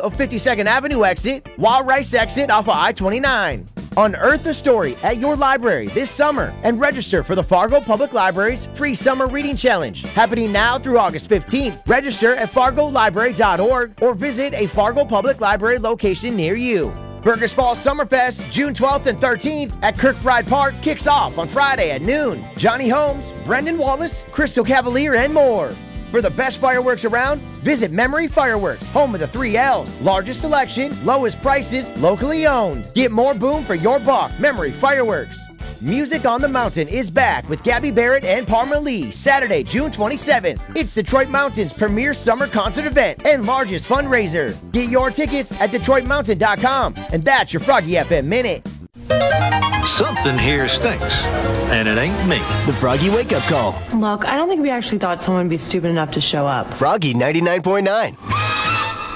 of 52nd Avenue exit, Wild Rice exit off of I-29. Unearth a story at your library this summer and register for the Fargo Public Library's free summer reading challenge happening now through August 15th. Register at fargolibrary.org or visit a Fargo Public Library location near you. Burgers Fall Summerfest, June 12th and 13th at Kirkbride Park kicks off on Friday at noon. Johnny Holmes, Brendan Wallace, Crystal Cavalier, and more. For the best fireworks around, visit Memory Fireworks, home of the 3 L's. Largest selection, lowest prices, locally owned. Get more boom for your buck. Memory Fireworks. Music on the Mountain is back with Gabby Barrett and Parma Lee, Saturday, June 27th. It's Detroit Mountain's premier summer concert event and largest fundraiser. Get your tickets at DetroitMountain.com. And that's your Froggy FM Minute. Something here stinks, and it ain't me. The Froggy Wake Up Call. Look, I don't think we actually thought someone would be stupid enough to show up. Froggy 99.9.